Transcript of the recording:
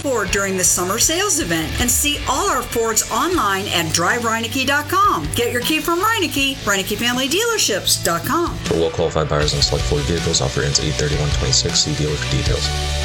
Ford during the summer sales event and see all our Fords online at drivereineke.com. Get your key from Reineke, ReinekeFamilyDealerships.com. For well-qualified buyers on select Ford vehicles, offer ends 8/31/26. See dealer for details.